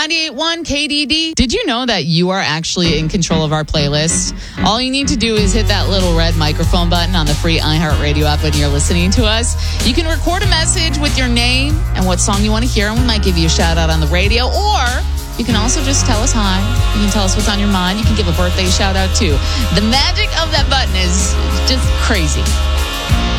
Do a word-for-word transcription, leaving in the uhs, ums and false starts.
ninety-eight point one K D D. Did you know that you are actually in control of our playlist? All you need to do is hit that little red microphone button on the free iHeartRadio app when you're listening to us. You can record a message with your name and what song you want to hear, and we might give you a shout out on the radio, or you can also just tell us hi. You can tell us what's on your mind. You can give a birthday shout out too. The magic of that button is just crazy.